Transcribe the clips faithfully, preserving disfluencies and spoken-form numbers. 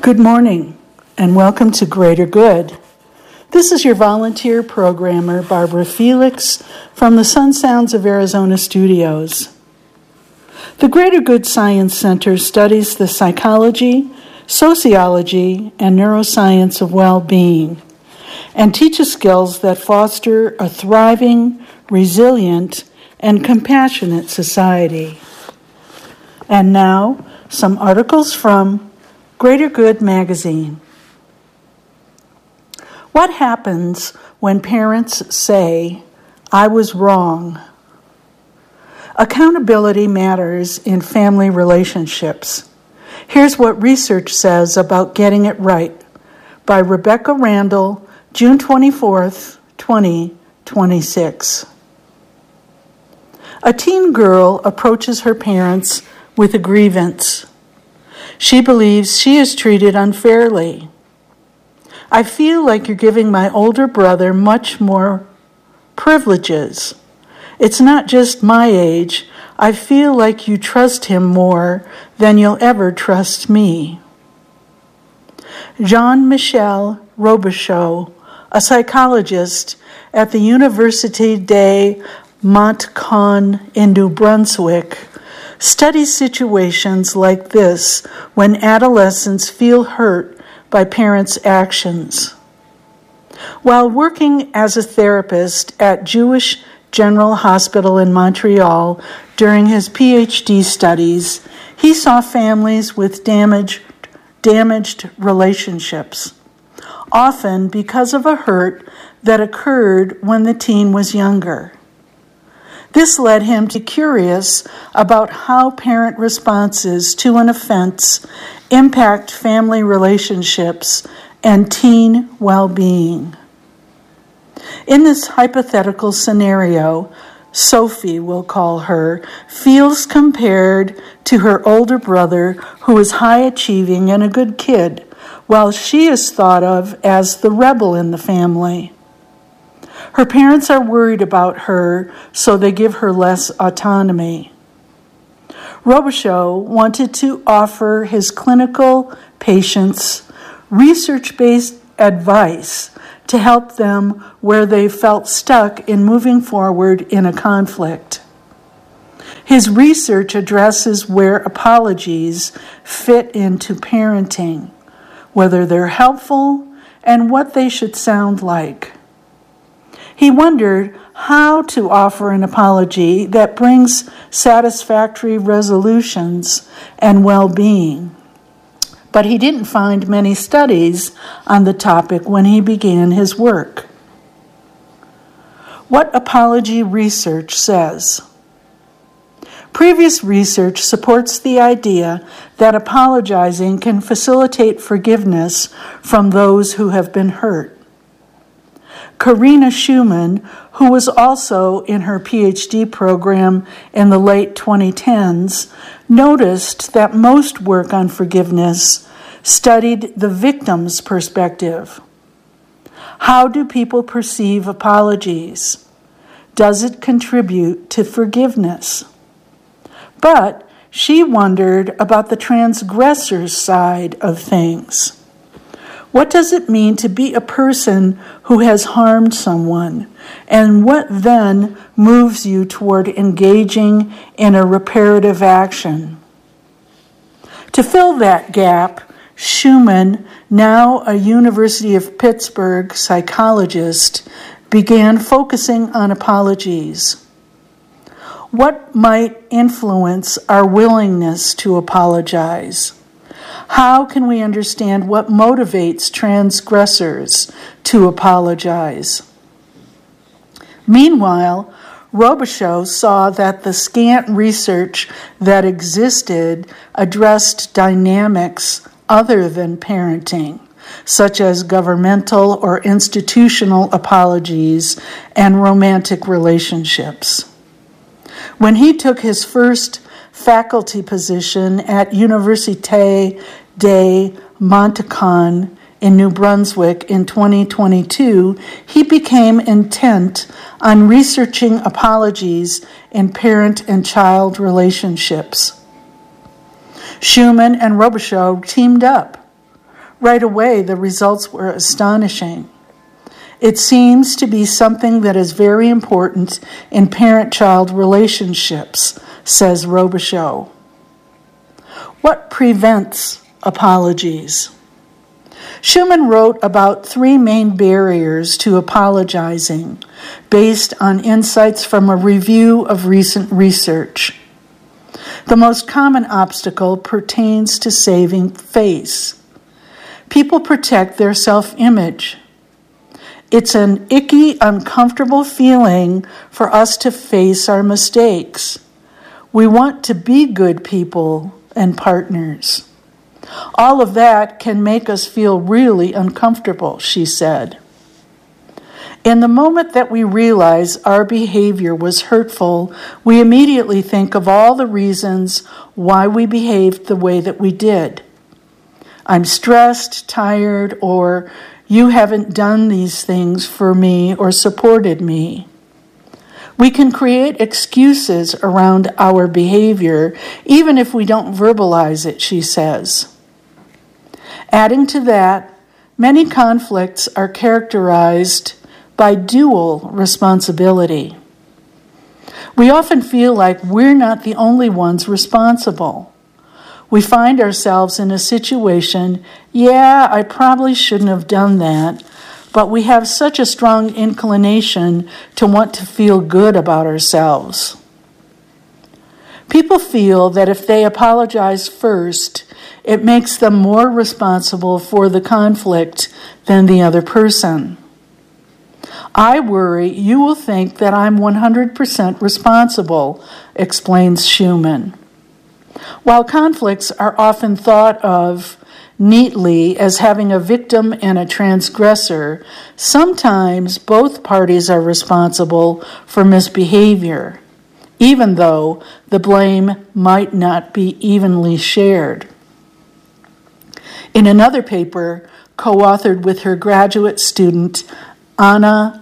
Good morning, and welcome to Greater Good. This is your volunteer programmer, Barbara Felix, from the Sun Sounds of Arizona studios. The Greater Good Science Center studies the psychology, sociology, and neuroscience of well-being, and teaches skills that foster a thriving, resilient, and compassionate society. And now, some articles from Greater Good magazine. What happens when parents say, "I was wrong"? Accountability matters in family relationships. Here's what research says about getting it right, by Rebecca Randall, June twenty-fourth, twenty twenty-six. A teen girl approaches her parents with a grievance. She believes she is treated unfairly. "I feel like you're giving my older brother much more privileges. It's not just my age. I feel like you trust him more than you'll ever trust me." Jean-Michel Robichaud, a psychologist at the Université de Montcalm in New Brunswick, studies situations like this when adolescents feel hurt by parents' actions. While working as a therapist at Jewish General Hospital in Montreal during his P H D studies, he saw families with damaged, damaged relationships, often because of a hurt that occurred when the teen was younger. This led him to be curious about how parent responses to an offense impact family relationships and teen well-being. In this hypothetical scenario, Sophie, we'll call her, feels compared to her older brother who is high-achieving and a good kid, while she is thought of as the rebel in the family. Her parents are worried about her, so they give her less autonomy. Robichaud wanted to offer his clinical patients research-based advice to help them where they felt stuck in moving forward in a conflict. His research addresses where apologies fit into parenting, whether they're helpful, and what they should sound like. He wondered how to offer an apology that brings satisfactory resolutions and well-being. But he didn't find many studies on the topic when he began his work. What apology research says. Previous research supports the idea that apologizing can facilitate forgiveness from those who have been hurt. Karina Schumann, who was also in her P H D program in the late twenty tens, noticed that most work on forgiveness studied the victim's perspective. How do people perceive apologies? Does it contribute to forgiveness? But she wondered about the transgressor's side of things. What does it mean to be a person who has harmed someone? And what then moves you toward engaging in a reparative action? To fill that gap, Schumann, now a University of Pittsburgh psychologist, began focusing on apologies. What might influence our willingness to apologize? How can we understand what motivates transgressors to apologize? Meanwhile, Robichaud saw that the scant research that existed addressed dynamics other than parenting, such as governmental or institutional apologies and romantic relationships. When he took his first faculty position at Université de Montcalm in New Brunswick in twenty twenty-two, he became intent on researching apologies in parent and child relationships. Schumann and Robichaud teamed up. Right away, the results were astonishing. It seems to be something that is very important in parent-child relationships, says Robichaud. What prevents apologies? Schumann wrote about three main barriers to apologizing based on insights from a review of recent research. The most common obstacle pertains to saving face. People protect their self-image. It's an icky, uncomfortable feeling for us to face our mistakes. We want to be good people and partners. All of that can make us feel really uncomfortable, she said. In the moment that we realize our behavior was hurtful, we immediately think of all the reasons why we behaved the way that we did. I'm stressed, tired, or you haven't done these things for me or supported me. We can create excuses around our behavior, even if we don't verbalize it, she says. Adding to that, many conflicts are characterized by dual responsibility. We often feel like we're not the only ones responsible. We find ourselves in a situation, yeah, I probably shouldn't have done that, but we have such a strong inclination to want to feel good about ourselves. People feel that if they apologize first, it makes them more responsible for the conflict than the other person. I worry you will think that I'm one hundred percent responsible, explains Schumann. While conflicts are often thought of neatly as having a victim and a transgressor, sometimes both parties are responsible for misbehavior, even though the blame might not be evenly shared. In another paper, co-authored with her graduate student, Anna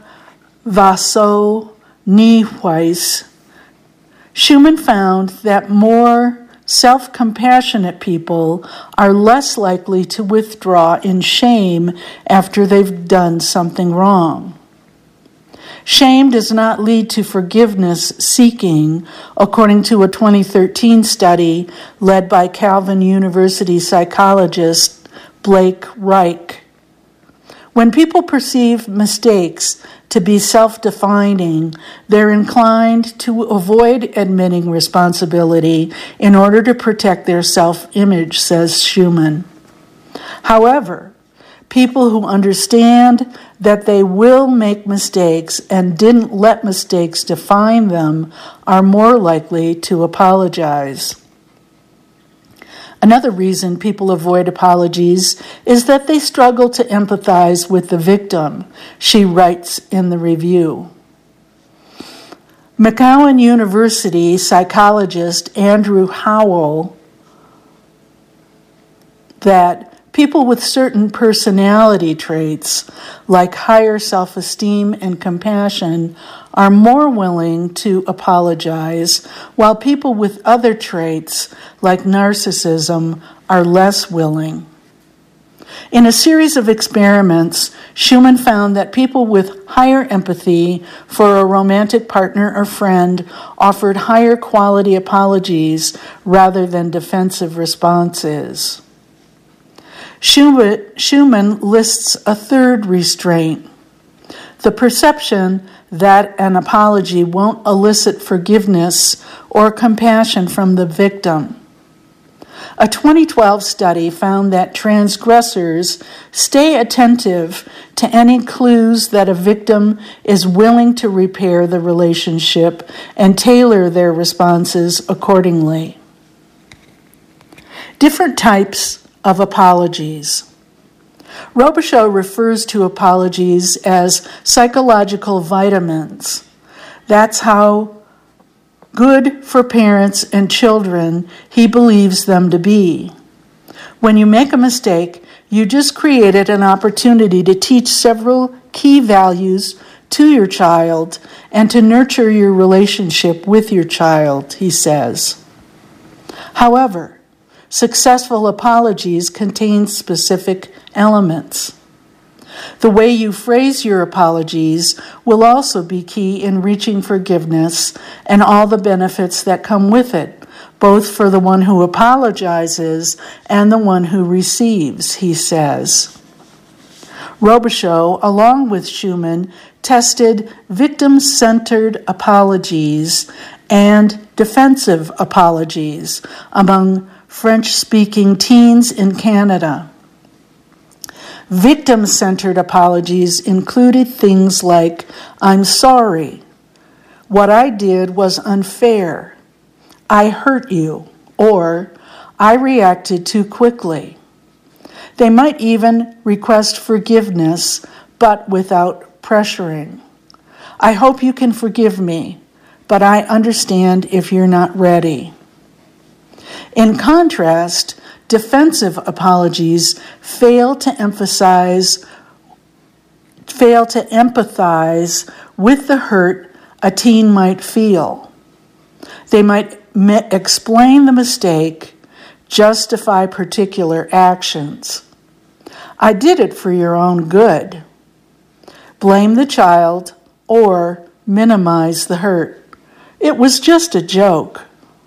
Vaso-Niehuis, Schumann found that more self-compassionate people are less likely to withdraw in shame after they've done something wrong. Shame does not lead to forgiveness seeking, according to a twenty thirteen study led by Calvin University psychologist Blake Reich. When people perceive mistakes to be self-defining, they're inclined to avoid admitting responsibility in order to protect their self-image, says Schumann. However, people who understand that they will make mistakes and didn't let mistakes define them are more likely to apologize. Another reason people avoid apologies is that they struggle to empathize with the victim, she writes in the review. McGowan University psychologist Andrew Howell that people with certain personality traits, like higher self-esteem and compassion, are more willing to apologize, while people with other traits, like narcissism, are less willing. In a series of experiments, Schumann found that people with higher empathy for a romantic partner or friend offered higher quality apologies rather than defensive responses. Schumann lists a third restraint, the perception that an apology won't elicit forgiveness or compassion from the victim. A twenty twelve study found that transgressors stay attentive to any clues that a victim is willing to repair the relationship and tailor their responses accordingly. Different types of apologies. Robichaud refers to apologies as psychological vitamins. That's how good for parents and children he believes them to be. When you make a mistake, you just created an opportunity to teach several key values to your child and to nurture your relationship with your child, he says. However, Successful apologies contain specific elements. The way you phrase your apologies will also be key in reaching forgiveness and all the benefits that come with it, both for the one who apologizes and the one who receives, he says. Robichaud, along with Schumann, tested victim-centered apologies and defensive apologies among French-speaking teens in Canada. Victim-centered apologies included things like, "I'm sorry. What I did was unfair. I hurt you," or "I reacted too quickly." They might even request forgiveness, but without pressuring. "I hope you can forgive me, but I understand if you're not ready." In contrast, defensive apologies fail to emphasize, fail to empathize with the hurt a teen might feel. They might me- explain the mistake, justify particular actions. "I did it for your own good." Blame the child or minimize the hurt. "It was just a joke."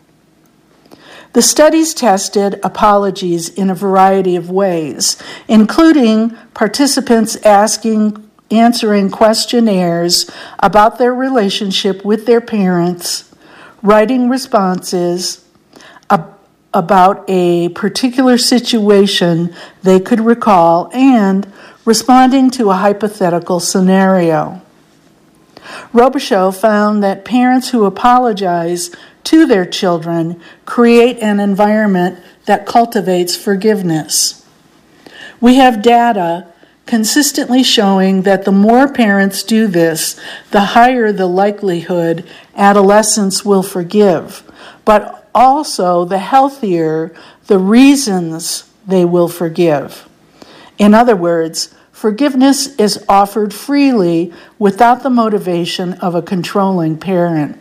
The studies tested apologies in a variety of ways, including participants asking, answering questionnaires about their relationship with their parents, writing responses ab- about a particular situation they could recall, and responding to a hypothetical scenario. Robichaud found that parents who apologize to their children create an environment that cultivates forgiveness. We have data consistently showing that the more parents do this, the higher the likelihood adolescents will forgive, but also the healthier the reasons they will forgive. In other words, forgiveness is offered freely without the motivation of a controlling parent.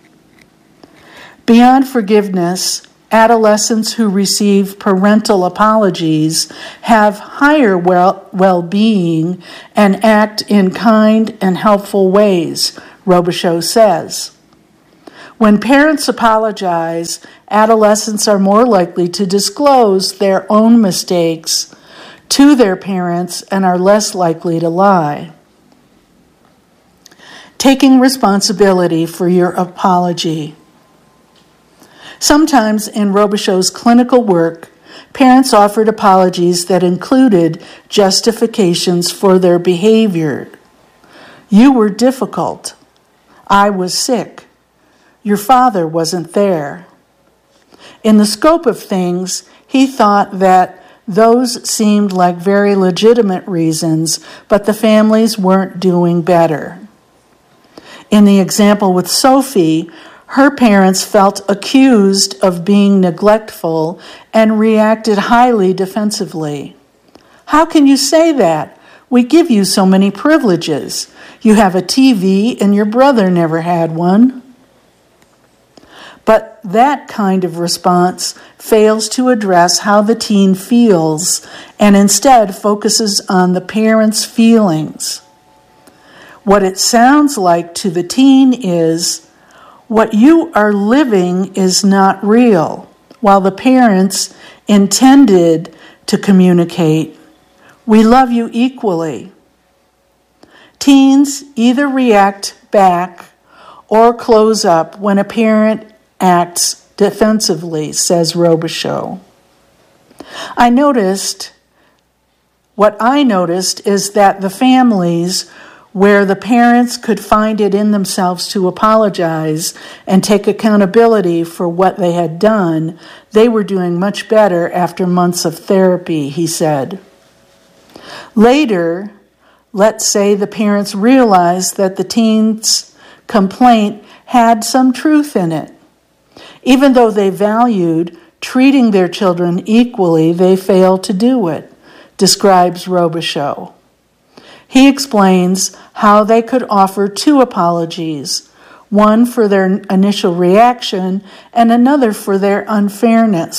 Beyond forgiveness, adolescents who receive parental apologies have higher well, well-being and act in kind and helpful ways, Robichaud says. When parents apologize, adolescents are more likely to disclose their own mistakes to their parents and are less likely to lie. Taking responsibility for your apology. Sometimes in Robichaud's clinical work, parents offered apologies that included justifications for their behavior. "You were difficult. I was sick. Your father wasn't there." In the scope of things, he thought that those seemed like very legitimate reasons, but the families weren't doing better. In the example with Sophie, her parents felt accused of being neglectful and reacted highly defensively. "How can you say that? We give you so many privileges. You have a T V and your brother never had one." But that kind of response fails to address how the teen feels and instead focuses on the parent's feelings. What it sounds like to the teen is, "What you are living is not real," while the parents intended to communicate, "We love you equally." Teens either react back or close up when a parent acts defensively, says Robichaud. I noticed, what I noticed is that the families where the parents could find it in themselves to apologize and take accountability for what they had done, they were doing much better after months of therapy, he said. Later, let's say the parents realized that the teen's complaint had some truth in it. Even though they valued treating their children equally, they failed to do it, describes Robichaud. He explains how they could offer two apologies, one for their initial reaction and another for their unfairness,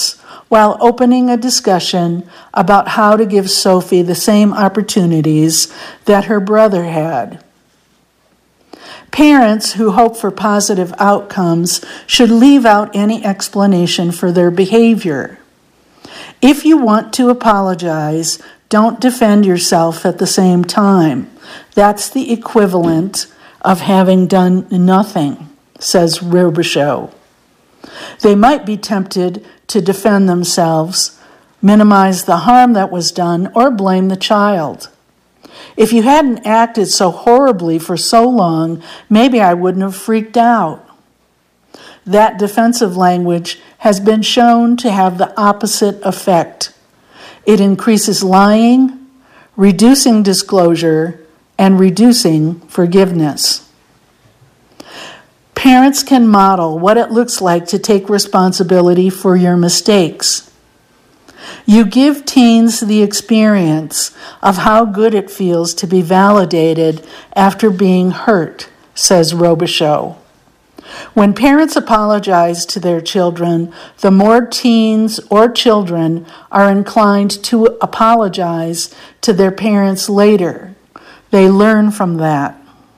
while opening a discussion about how to give Sophie the same opportunities that her brother had. Parents who hope for positive outcomes should leave out any explanation for their behavior. If you want to apologize, don't defend yourself at the same time. That's the equivalent of having done nothing, says Robichaud. They might be tempted to defend themselves, minimize the harm that was done, or blame the child. If you hadn't acted so horribly for so long, maybe I wouldn't have freaked out. That defensive language has been shown to have the opposite effect. It increases lying, reducing disclosure, and reducing forgiveness. Parents can model what it looks like to take responsibility for your mistakes. You give teens the experience of how good it feels to be validated after being hurt, says Robichaud. When parents apologize to their children, the more teens or children are inclined to apologize to their parents later. They learn from that.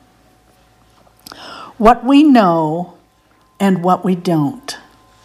What we know and what we don't.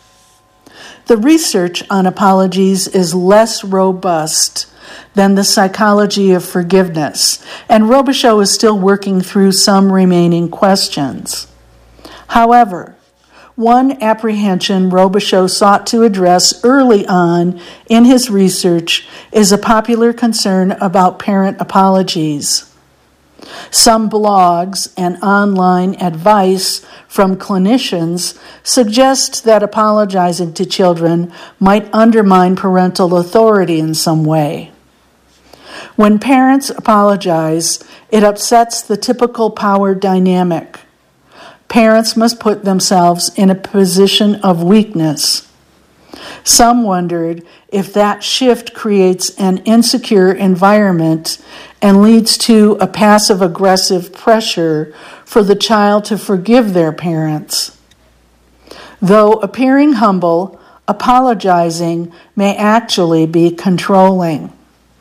The research on apologies is less robust than the psychology of forgiveness, and Robichaud is still working through some remaining questions. However, one apprehension Robichaud sought to address early on in his research is a popular concern about parent apologies. Some blogs and online advice from clinicians suggest that apologizing to children might undermine parental authority in some way. When parents apologize, it upsets the typical power dynamic. Parents must put themselves in a position of weakness. Some wondered if that shift creates an insecure environment and leads to a passive-aggressive pressure for the child to forgive their parents. Though appearing humble, apologizing may actually be controlling.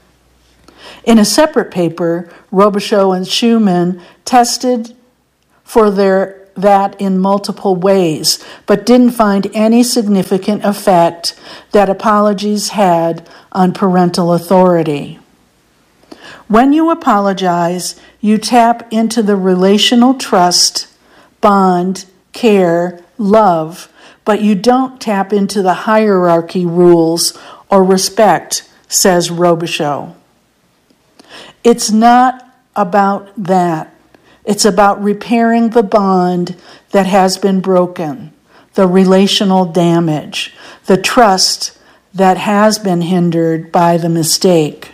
In a separate paper, Robichaud and Schumann tested for their that in multiple ways, but didn't find any significant effect that apologies had on parental authority. When you apologize, you tap into the relational trust, bond, care, love, but you don't tap into the hierarchy rules or respect, says Robichaud. It's not about that. It's about repairing the bond that has been broken, the relational damage, the trust that has been hindered by the mistake.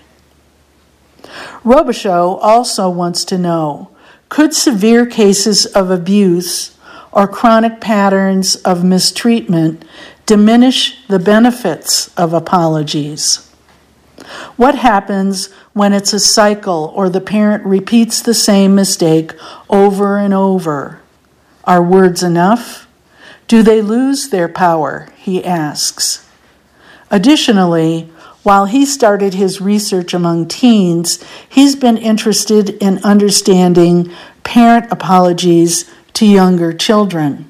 Robichaud also wants to know, could severe cases of abuse or chronic patterns of mistreatment diminish the benefits of apologies? What happens when it's a cycle or the parent repeats the same mistake over and over? Are words enough? Do they lose their power? He asks. Additionally, while he started his research among teens, he's been interested in understanding parent apologies to younger children.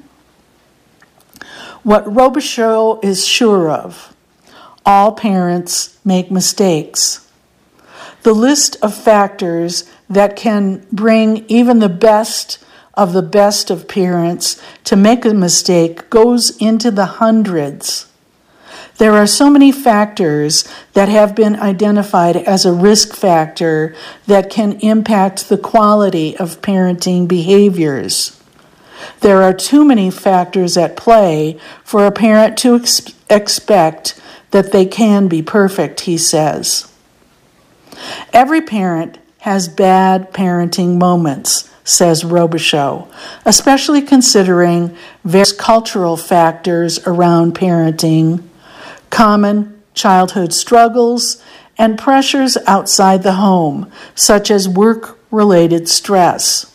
What Robichaud is sure of: all parents make mistakes. The list of factors that can bring even the best of the best of parents to make a mistake goes into the hundreds. There are so many factors that have been identified as a risk factor that can impact the quality of parenting behaviors. There are too many factors at play for a parent to ex- expect that they can be perfect, he says. Every parent has bad parenting moments, says Robichaud, especially considering various cultural factors around parenting, common childhood struggles, and pressures outside the home, such as work-related stress.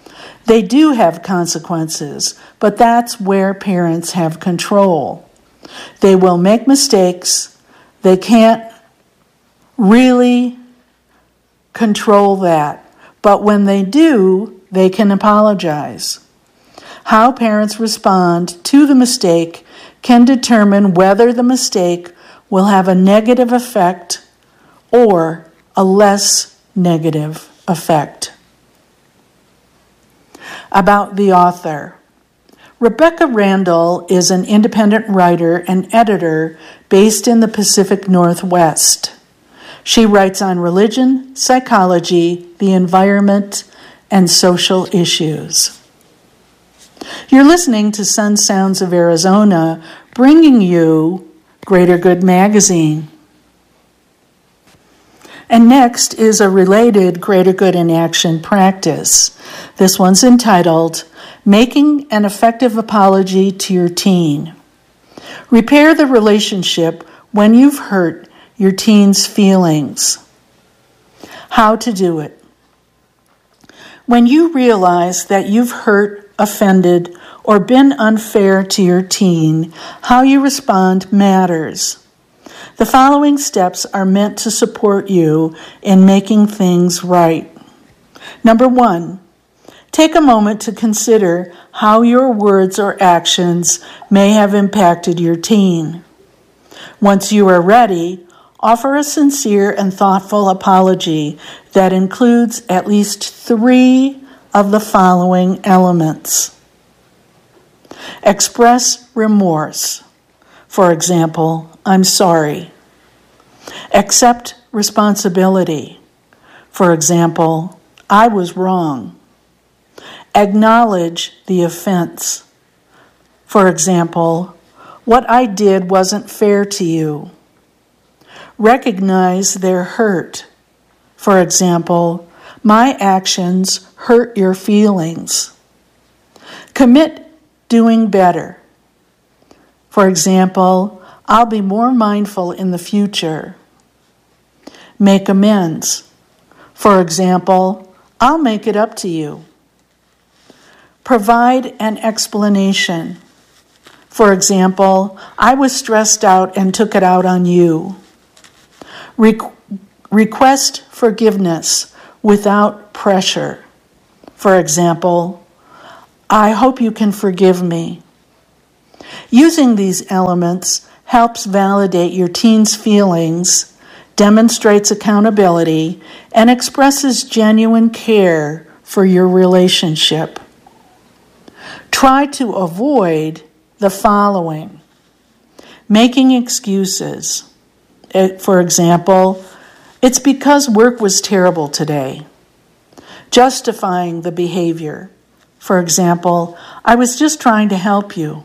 They do have consequences, but that's where parents have control. They will make mistakes. They can't really control that. But when they do, they can apologize. How parents respond to the mistake can determine whether the mistake will have a negative effect or a less negative effect. About the author. Rebecca Randall is an independent writer and editor based in the Pacific Northwest. She writes on religion, psychology, the environment, and social issues. You're listening to Sun Sounds of Arizona, bringing you Greater Good Magazine. And next is a related Greater Good in Action practice. This one's entitled, Making an Effective Apology to Your Teen. Repair the relationship when you've hurt your teen's feelings. How to do it. When you realize that you've hurt, offended, or been unfair to your teen, how you respond matters. The following steps are meant to support you in making things right. Number one, take a moment to consider how your words or actions may have impacted your teen. Once you are ready, offer a sincere and thoughtful apology that includes at least three of the following elements. Express remorse. For example, I'm sorry. Accept responsibility. For example, I was wrong. Acknowledge the offense. For example, what I did wasn't fair to you. Recognize their hurt. For example, my actions hurt your feelings. Commit doing better. For example, I'll be more mindful in the future. Make amends. For example, I'll make it up to you. Provide an explanation. For example, I was stressed out and took it out on you. Re- request forgiveness without pressure. For example, I hope you can forgive me. Using these elements helps validate your teen's feelings, demonstrates accountability, and expresses genuine care for your relationship. Try to avoid the following. Making excuses. For example, it's because work was terrible today. Justifying the behavior. For example, I was just trying to help you.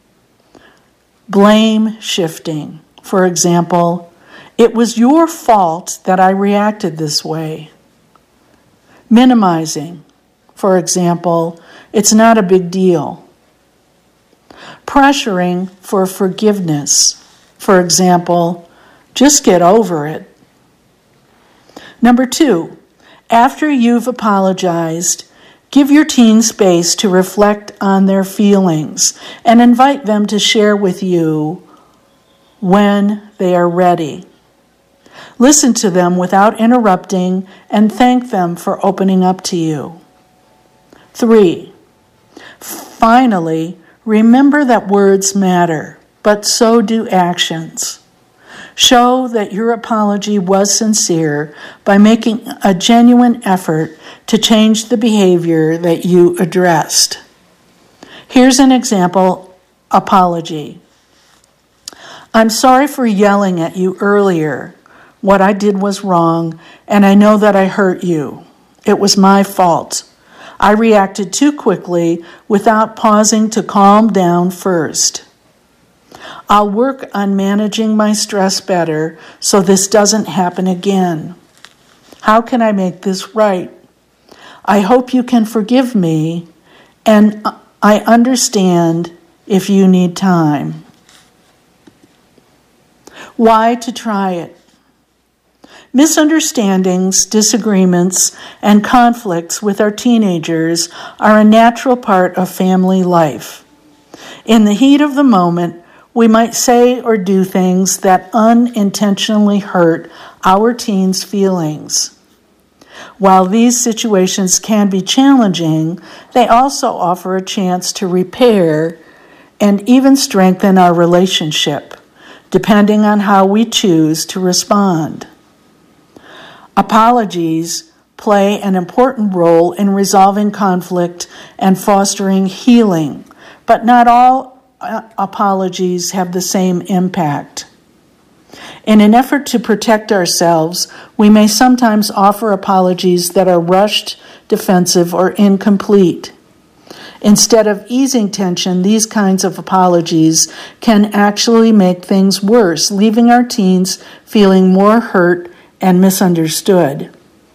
Blame shifting. For example, it was your fault that I reacted this way. Minimizing. For example, it's not a big deal. Pressuring for forgiveness. For example, just get over it. Number two, after you've apologized, give your teen space to reflect on their feelings and invite them to share with you when they are ready. Listen to them without interrupting and thank them for opening up to you. Three, finally, remember that words matter, but so do actions. Show that your apology was sincere by making a genuine effort to change the behavior that you addressed. Here's an example apology. I'm sorry for yelling at you earlier. What I did was wrong, and I know that I hurt you. It was my fault. I reacted too quickly without pausing to calm down first. I'll work on managing my stress better so this doesn't happen again. How can I make this right? I hope you can forgive me, and I understand if you need time. Why to try it? Misunderstandings, disagreements, and conflicts with our teenagers are a natural part of family life. In the heat of the moment, we might say or do things that unintentionally hurt our teens' feelings. While these situations can be challenging, they also offer a chance to repair and even strengthen our relationship, depending on how we choose to respond. Apologies play an important role in resolving conflict and fostering healing, but not all apologies have the same impact. In an effort to protect ourselves, we may sometimes offer apologies that are rushed, defensive, or incomplete. Instead of easing tension, these kinds of apologies can actually make things worse, leaving our teens feeling more hurt and misunderstood.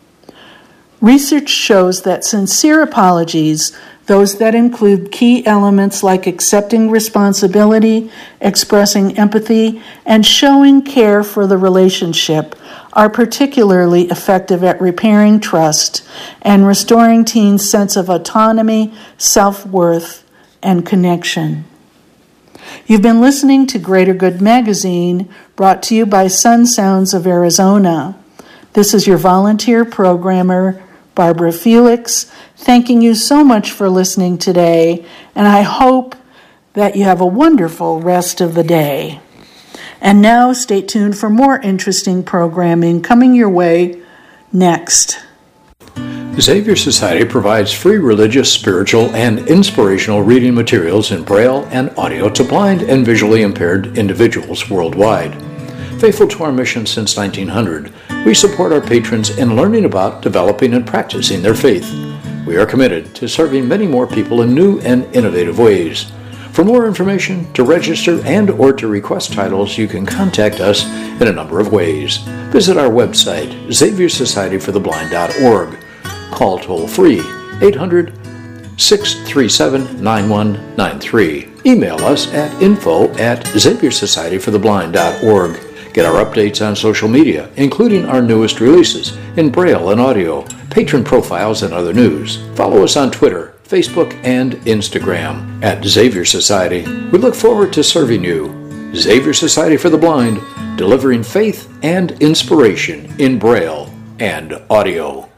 Research shows that sincere apologies, those that include key elements like accepting responsibility, expressing empathy, and showing care for the relationship, are particularly effective at repairing trust and restoring teens' sense of autonomy, self-worth, and connection. You've been listening to Greater Good Magazine, brought to you by Sun Sounds of Arizona. This is your volunteer programmer, Barbara Felix, thanking you so much for listening today, and I hope that you have a wonderful rest of the day. And now stay tuned for more interesting programming coming your way next. Xavier Society provides free religious, spiritual, and inspirational reading materials in Braille and audio to blind and visually impaired individuals worldwide. Faithful to our mission since nineteen hundred, we support our patrons in learning about, developing, and practicing their faith. We are committed to serving many more people in new and innovative ways. For more information, to register, and or to request titles, you can contact us in a number of ways. Visit our website, xavier society for the blind dot org. Call toll-free eight hundred, six three seven, nine one nine three. Email us at info at xavier society for the blind dot org. Get our updates on social media, including our newest releases in Braille and audio, patron profiles, and other news. Follow us on Twitter, Facebook, and Instagram at Xavier Society. We look forward to serving you. Xavier Society for the Blind, delivering faith and inspiration in Braille and audio.